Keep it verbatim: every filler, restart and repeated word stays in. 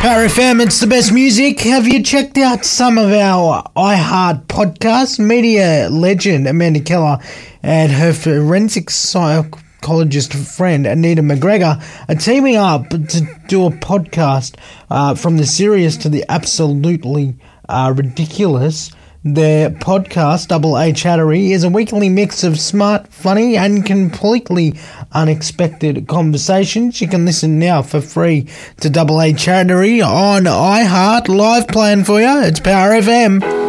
Power F M, it's the best music. Have you checked out some of our iHeart podcasts? Media legend Amanda Keller and her forensic psychologist friend Anita McGregor are teaming up to do a podcast uh, from the serious to the absolutely uh, ridiculous. Their podcast, Double A Chattery, is a weekly mix of smart, funny, and completely unexpected conversations. You can listen now for free to Double A Chattery on iHeart. Live playing for you. It's Power F M.